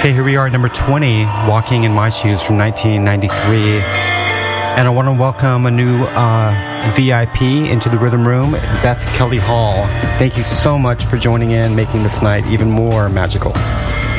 Okay, here we are at number 20, Walking in My Shoes from 1993. And I want to welcome a new VIP into the Rhythm Room, Beth Kelly Hall. Thank you so much for joining in, making this night even more magical.